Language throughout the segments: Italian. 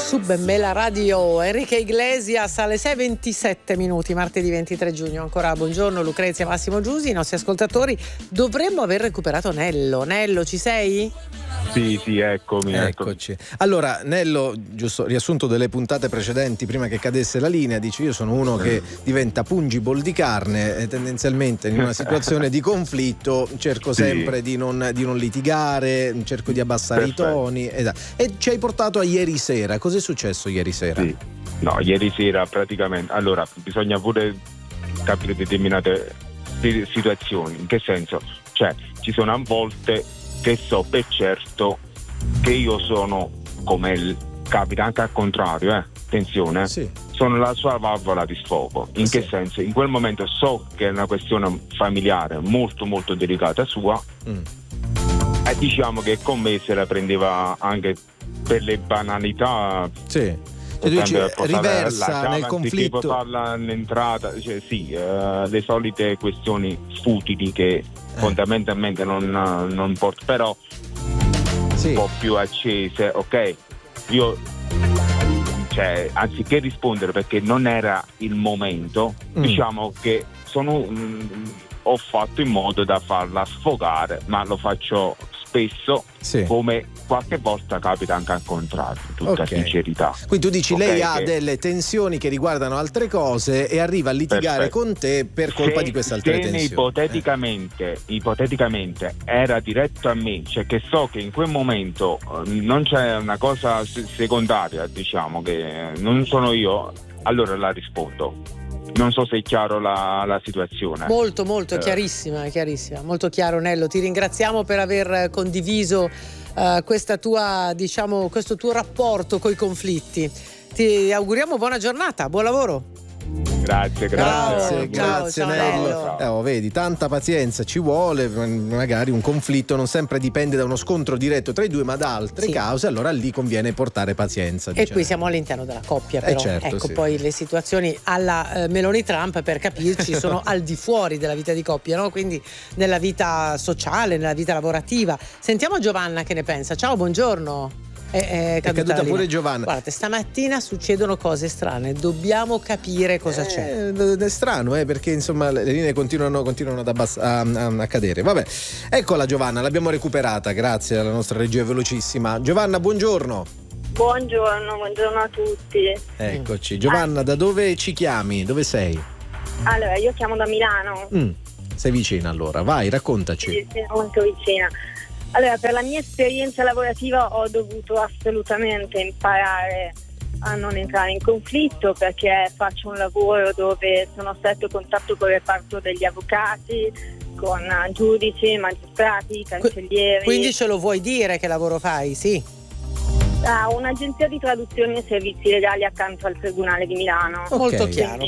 Bella Radio, Enrique Iglesias alle 6:27, martedì 23 giugno. Ancora buongiorno Lucrezia, Massimo Giusi, i nostri ascoltatori. Dovremmo aver recuperato Nello. Nello, ci sei? Sì, eccomi. Eccoci. Allora, Nello, giusto riassunto delle puntate precedenti, prima che cadesse la linea, dice: io sono uno che diventa pungible di carne e tendenzialmente in una situazione di conflitto cerco sempre di non litigare, cerco di abbassare i toni. E ci hai portato a ieri sera. Cos'è successo ieri sera? Sì. No, ieri sera praticamente, allora, bisogna pure capire determinate situazioni. In che senso? Cioè, ci sono a volte che so per certo che io sono come capita anche al contrario, attenzione, sì. Sono la sua valvola di sfogo. In che senso? In quel momento so che è una questione familiare molto molto delicata sua, e diciamo che con me se la prendeva anche per le banalità. Sì. Cioè, dici, riversa nel conflitto, portarla all'entrata, cioè, le solite questioni futili che fondamentalmente non porto, però un po' più accese, ok? Io, cioè, anziché rispondere perché non era il momento, diciamo che ho fatto in modo da farla sfogare, ma lo faccio spesso, come qualche volta capita anche al contrario, tutta sincerità. Quindi tu dici lei ha delle tensioni che riguardano altre cose e arriva a litigare con te per colpa di queste altre tensioni. Ipoteticamente era diretto a me, cioè che so che in quel momento non c'è una cosa secondaria, diciamo che non sono io, allora la rispondo. Non so se è chiaro la situazione. Molto chiarissima, molto chiaro. Nello, ti ringraziamo per aver condiviso questa tua, diciamo, questo tuo rapporto coi conflitti. Ti auguriamo buona giornata, buon lavoro. Grazie Nello. Vedi, tanta pazienza ci vuole, magari un conflitto non sempre dipende da uno scontro diretto tra i due, ma da altre cause, allora lì conviene portare pazienza. E qui siamo all'interno della coppia, però poi le situazioni alla Meloni Trump, per capirci, sono al di fuori della vita di coppia, no? Quindi nella vita sociale, nella vita lavorativa. Sentiamo Giovanna che ne pensa. Ciao, buongiorno. È caduta pure Giovanna. Guardate, stamattina succedono cose strane, dobbiamo capire cosa c'è. È strano, perché insomma le linee continuano a cadere. Vabbè, eccola Giovanna, l'abbiamo recuperata grazie alla nostra regia velocissima. Giovanna, buongiorno. Buongiorno a tutti. Eccoci. Giovanna, da dove ci chiami? Dove sei? Allora, io chiamo da Milano. Sei vicina allora, vai, raccontaci. Sì, molto vicina. Allora, per la mia esperienza lavorativa ho dovuto assolutamente imparare a non entrare in conflitto, perché faccio un lavoro dove sono a stretto contatto con il reparto degli avvocati, con giudici, magistrati, cancellieri. Quindi ce lo vuoi dire che lavoro fai? Sì. Un'agenzia di traduzioni e servizi legali accanto al Tribunale di Milano. Molto chiaro.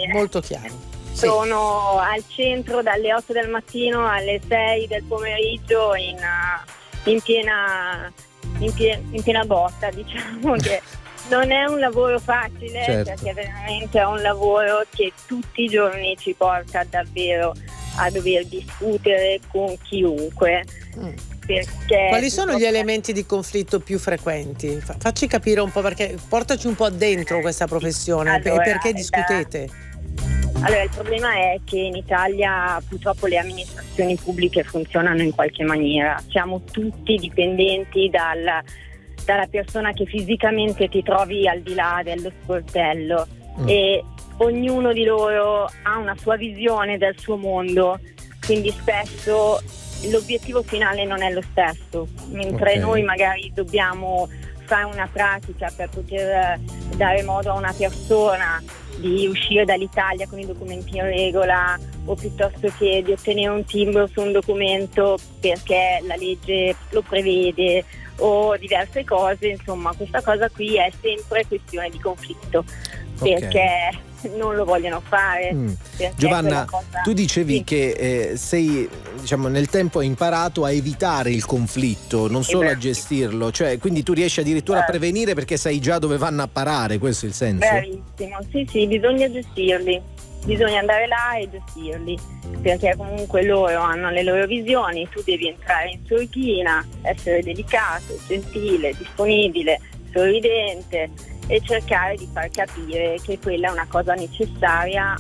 Sono al centro dalle 8 del mattino alle 6 del pomeriggio in piena botta, diciamo che non è un lavoro facile, perché veramente è un lavoro che tutti i giorni ci porta davvero a dover discutere con chiunque. Quali sono gli elementi di conflitto più frequenti? Facci capire un po', perché portaci un po' dentro questa professione. Allora, e perché discutete? Allora, il problema è che in Italia purtroppo le amministrazioni pubbliche funzionano in qualche maniera. Siamo tutti dipendenti dalla persona che fisicamente ti trovi al di là dello sportello, e ognuno di loro ha una sua visione del suo mondo, quindi spesso l'obiettivo finale non è lo stesso, mentre noi magari dobbiamo fare una pratica per poter dare modo a una persona di uscire dall'Italia con i documenti in regola, o piuttosto che di ottenere un timbro su un documento perché la legge lo prevede, o diverse cose. Insomma, questa cosa qui è sempre questione di conflitto, perché non lo vogliono fare. Giovanna, tu dicevi che sei, diciamo, nel tempo hai imparato a evitare il conflitto, non solo a gestirlo, cioè quindi tu riesci addirittura a prevenire perché sai già dove vanno a parare, questo è il senso? Bravissimo, sì, bisogna gestirli, bisogna andare là e gestirli, perché comunque loro hanno le loro visioni, tu devi entrare in sordina, essere delicato, gentile, disponibile, sorridente, e cercare di far capire che quella è una cosa necessaria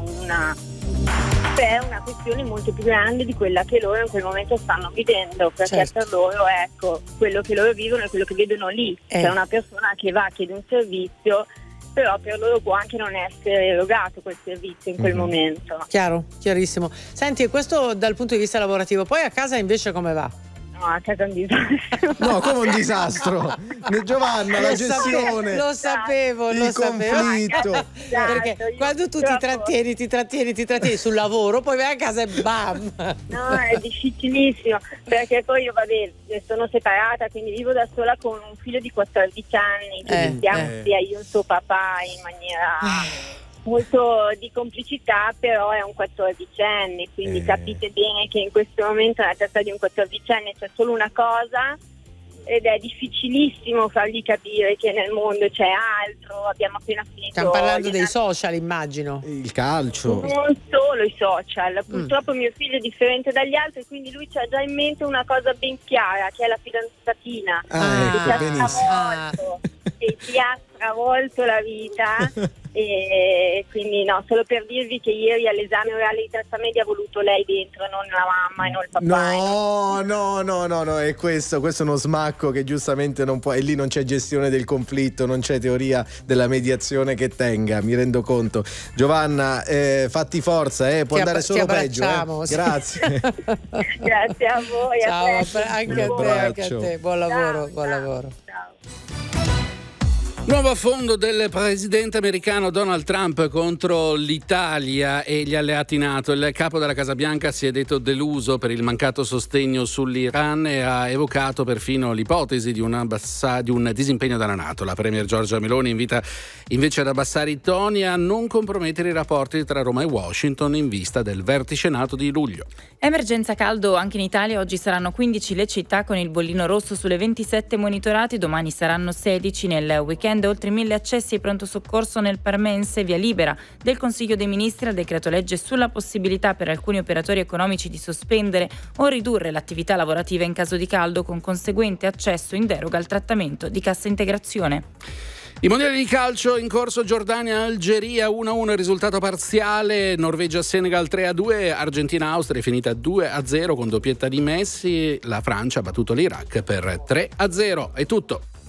per una questione molto più grande di quella che loro in quel momento stanno vivendo, perché certo. Per loro, ecco, quello che loro vivono è quello che vedono lì. C'è una persona che va, chiede un servizio, però per loro può anche non essere erogato quel servizio in quel momento. Chiaro, chiarissimo. Senti, questo dal punto di vista lavorativo, poi a casa invece come va? No, a casa è un disastro. No, come un disastro? Giovanna, la gestione. Lo sapevo. Conflitto. Perché quando tu ti trattieni sul lavoro, poi vai a casa e bam. No, è difficilissimo, perché poi io sono separata, quindi vivo da sola con un figlio di 14 anni, quindi siamo sia io e il suo papà in maniera molto di complicità, però è un 14enne, quindi capite bene che in questo momento nella testa di un 14enne c'è solo una cosa ed è difficilissimo fargli capire che nel mondo c'è altro. Abbiamo appena finito. Stiamo parlando dei social, immagino. Il calcio. Non solo i social. Purtroppo mio figlio è differente dagli altri, quindi lui c'ha già in mente una cosa ben chiara, che è la fidanzatina. Che ti ha stravolto la vita. E quindi no, solo per dirvi che ieri all'esame orale di terza media ha voluto lei dentro, non la mamma e non il papà. No, è questo è uno smacco che giustamente non può, e lì non c'è gestione del conflitto, non c'è teoria della mediazione che tenga, mi rendo conto. Giovanna, fatti forza, può andare solo peggio. Grazie. Grazie a voi. Ciao, anche a te. Buon lavoro. Ciao. Nuovo affondo del presidente americano Donald Trump contro l'Italia e gli alleati NATO. Il capo della Casa Bianca si è detto deluso per il mancato sostegno sull'Iran e ha evocato perfino l'ipotesi di un disimpegno dalla NATO. La premier Giorgia Meloni invita invece ad abbassare i toni e a non compromettere i rapporti tra Roma e Washington in vista del vertice NATO di luglio. Emergenza caldo anche in Italia. Oggi saranno 15 le città con il bollino rosso sulle 27 monitorate, domani saranno 16 nel weekend. Oltre 1000 accessi ai pronto soccorso nel Parmense, via libera del Consiglio dei Ministri al decreto legge sulla possibilità per alcuni operatori economici di sospendere o ridurre l'attività lavorativa in caso di caldo, con conseguente accesso in deroga al trattamento di cassa integrazione. I mondiali di calcio in corso: Giordania-Algeria 1-1 il risultato parziale, Norvegia-Senegal 3-2, Argentina-Austria è finita 2-0 con doppietta di Messi, la Francia ha battuto l'Iraq per 3-0. È tutto.